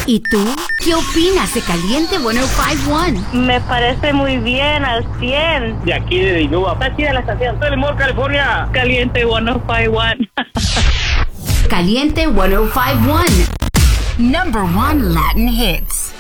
¿Y tú? ¿Qué opinas de Caliente 105.1? Me parece muy bien, al 100. De aquí de Dinúa. Está chida la estación. Estoy en Mall, California. Caliente 105.1. Caliente 105.1. Number 1 Latin hits.